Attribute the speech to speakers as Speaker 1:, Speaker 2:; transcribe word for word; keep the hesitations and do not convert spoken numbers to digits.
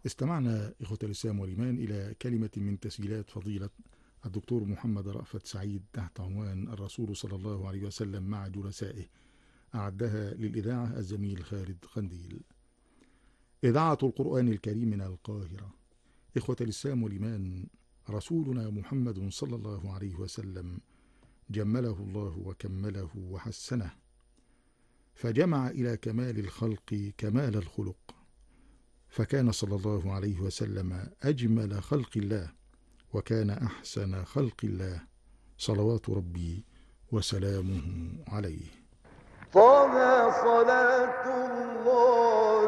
Speaker 1: استمعنا إخوة الإسلام والإيمان إلى كلمة من تسجيلات فضيلة الدكتور محمد رأفت سعيد تحت عنوان الرسول صلى الله عليه وسلم مع جلسائه، أعدها للإذاعة الزميل خالد قنديل. إذاعة القرآن الكريم من القاهرة. إخوة الإسلام والإيمان، رسولنا محمد صلى الله عليه وسلم جمله الله وكمله وحسنه، فجمع إلى كمال الخلق كمال الخلق، فكان صلى الله عليه وسلم أجمل خلق الله، وكان أحسن خلق الله، صلوات ربي وسلامه عليه.
Speaker 2: طه صلاة الله